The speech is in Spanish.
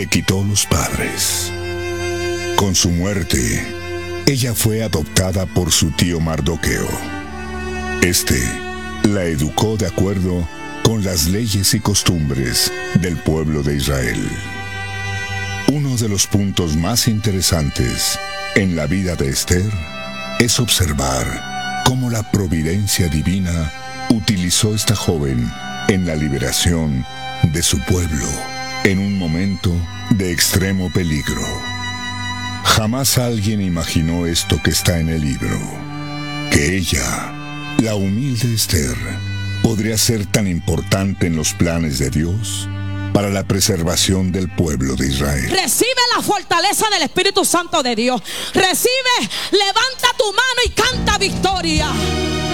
le quitó los padres. Con su muerte, ella fue adoptada por su tío Mardoqueo. Este la educó de acuerdo con las leyes y costumbres del pueblo de Israel. Uno de los puntos más interesantes en la vida de Esther es observar cómo la providencia divina utilizó a esta joven en la liberación de su pueblo en un momento de extremo peligro. Jamás alguien imaginó esto que está en el libro, que ella, la humilde Esther, podría ser tan importante en los planes de Dios para la preservación del pueblo de Israel. Recibe la fortaleza del Espíritu Santo de Dios. Recibe, levanta tu mano y canta victoria.